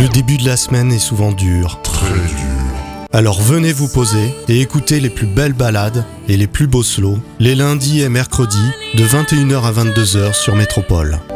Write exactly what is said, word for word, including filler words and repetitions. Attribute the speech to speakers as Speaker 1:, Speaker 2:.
Speaker 1: Le début de la semaine est souvent dur.
Speaker 2: Très dur.
Speaker 1: Alors venez vous poser et écoutez les plus belles ballades et les plus beaux slows les lundis et mercredis de vingt et une heures à vingt-deux heures sur Métropole.